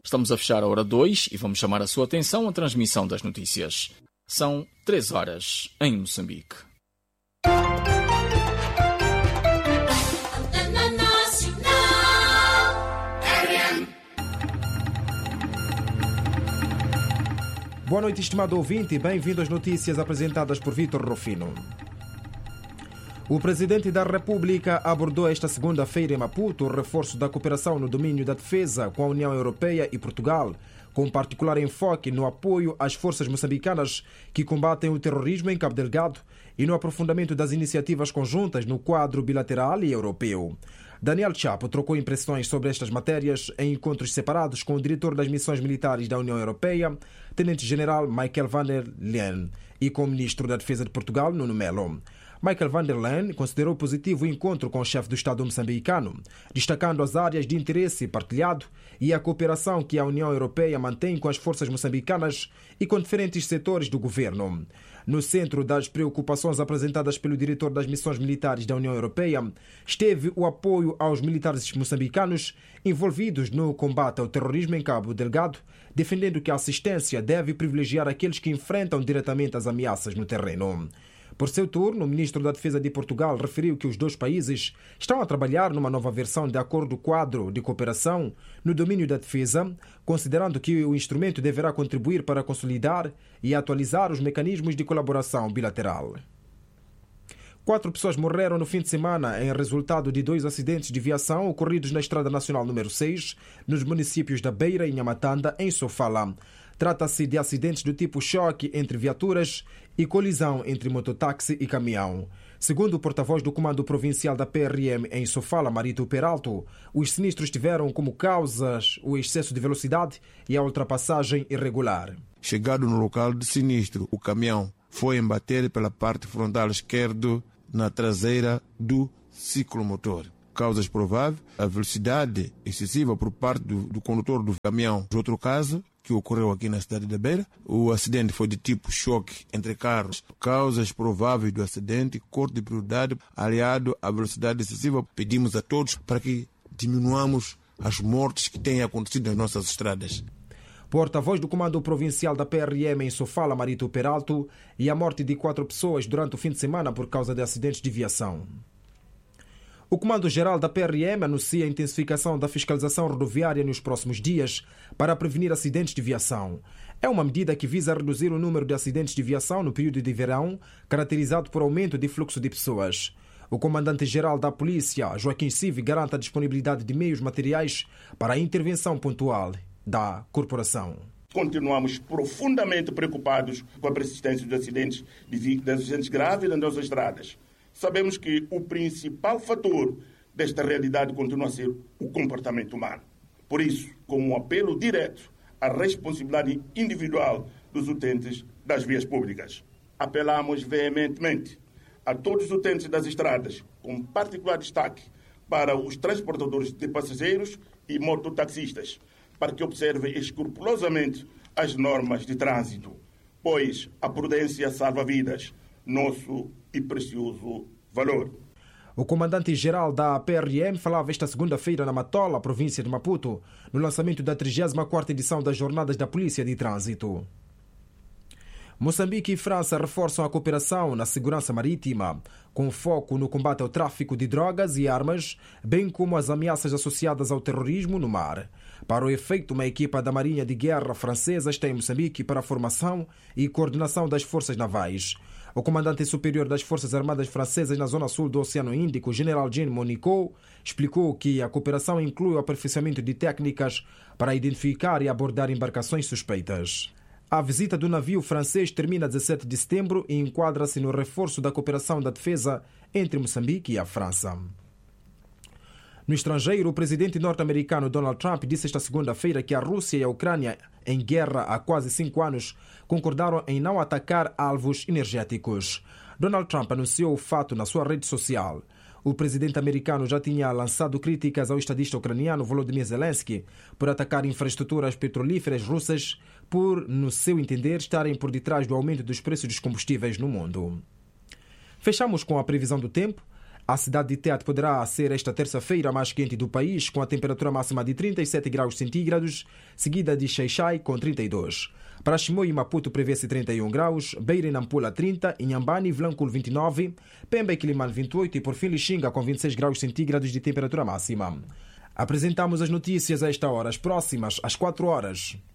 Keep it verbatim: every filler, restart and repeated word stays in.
Estamos a fechar a hora dois e vamos chamar a sua atenção à transmissão das notícias. São três horas em Moçambique. Boa noite, estimado ouvinte, e bem-vindo às notícias apresentadas por Vítor Rufino. O Presidente da República abordou esta segunda-feira em Maputo o reforço da cooperação no domínio da defesa com a União Europeia e Portugal, com particular enfoque no apoio às forças moçambicanas que combatem o terrorismo em Cabo Delgado e no aprofundamento das iniciativas conjuntas no quadro bilateral e europeu. Daniel Chapo trocou impressões sobre estas matérias em encontros separados com o diretor das missões militares da União Europeia, Tenente-General Michael van der Leyen, e com o ministro da Defesa de Portugal, Nuno Melo. Michael van der Leyen considerou positivo o encontro com o chefe do Estado moçambicano, destacando as áreas de interesse partilhado e a cooperação que a União Europeia mantém com as forças moçambicanas e com diferentes setores do governo. No centro das preocupações apresentadas pelo diretor das missões militares da União Europeia esteve o apoio aos militares moçambicanos envolvidos no combate ao terrorismo em Cabo Delgado, defendendo que a assistência deve privilegiar aqueles que enfrentam diretamente as ameaças no terreno. Por seu turno, o ministro da Defesa de Portugal referiu que os dois países estão a trabalhar numa nova versão de acordo quadro de cooperação no domínio da defesa, considerando que o instrumento deverá contribuir para consolidar e atualizar os mecanismos de colaboração bilateral. Quatro pessoas morreram no fim de semana em resultado de dois acidentes de viação ocorridos na Estrada Nacional número seis, nos municípios da Beira e Nhamatanda, em Sofala. Trata-se de acidentes do tipo choque entre viaturas e colisão entre mototáxi e caminhão. Segundo o porta-voz do Comando Provincial da P R M em Sofala, Marito Peralto, os sinistros tiveram como causas o excesso de velocidade e a ultrapassagem irregular. Chegado no local de sinistro, o caminhão foi embater pela parte frontal esquerda na traseira do ciclomotor. Causas prováveis, a velocidade excessiva por parte do, do condutor do caminhão. Outro caso que ocorreu aqui na cidade da Beira, o acidente foi de tipo choque entre carros. Causas prováveis do acidente, corte de prioridade aliado à velocidade excessiva. Pedimos a todos para que diminuamos as mortes que têm acontecido nas nossas estradas. Porta-voz do Comando Provincial da P R M em Sofala, Marito Peralto, e a morte de quatro pessoas durante o fim de semana por causa de acidentes de viação. O Comando-Geral da P R M anuncia a intensificação da fiscalização rodoviária nos próximos dias para prevenir acidentes de viação. É uma medida que visa reduzir o número de acidentes de viação no período de verão, caracterizado por aumento de fluxo de pessoas. O Comandante-Geral da Polícia, Joaquim Civi, garante a disponibilidade de meios materiais para a intervenção pontual da corporação. Continuamos profundamente preocupados com a persistência de acidentes, de acidentes graves nas nossas estradas. Sabemos que o principal fator desta realidade continua a ser o comportamento humano. Por isso, como um apelo direto à responsabilidade individual dos utentes das vias públicas, apelamos veementemente a todos os utentes das estradas, com particular destaque para os transportadores de passageiros e mototaxistas, para que observem escrupulosamente as normas de trânsito, pois a prudência salva vidas, nosso e precioso valor. O comandante-geral da P R M falava esta segunda-feira na Matola, província de Maputo, no lançamento da trigésima quarta edição das Jornadas da Polícia de Trânsito. Moçambique e França reforçam a cooperação na segurança marítima, com foco no combate ao tráfico de drogas e armas, bem como as ameaças associadas ao terrorismo no mar. Para o efeito, uma equipa da Marinha de Guerra francesa está em Moçambique para a formação e coordenação das forças navais. O comandante superior das Forças Armadas Francesas na zona sul do Oceano Índico, General Jean Monicot, explicou que a cooperação inclui o aperfeiçoamento de técnicas para identificar e abordar embarcações suspeitas. A visita do navio francês termina dezessete de setembro e enquadra-se no reforço da cooperação da defesa entre Moçambique e a França. No estrangeiro, o presidente norte-americano Donald Trump disse esta segunda-feira que a Rússia e a Ucrânia, em guerra há quase cinco anos, concordaram em não atacar alvos energéticos. Donald Trump anunciou o fato na sua rede social. O presidente americano já tinha lançado críticas ao estadista ucraniano Volodymyr Zelensky por atacar infraestruturas petrolíferas russas por, no seu entender, estarem por detrás do aumento dos preços dos combustíveis no mundo. Fechamos com a previsão do tempo. A cidade de Tete poderá ser esta terça-feira a mais quente do país, com a temperatura máxima de trinta e sete graus centígrados, seguida de Xai-Xai com trinta e dois. Para Chimoio e Maputo prevê-se trinta e um graus, Beira e Nampula trinta, Inhambane e Vilanculo vinte e nove, Pemba e Quilimane vinte e oito e por fim Lixinga com vinte e seis graus centígrados de temperatura máxima. Apresentamos as notícias a esta hora, as próximas às quatro horas.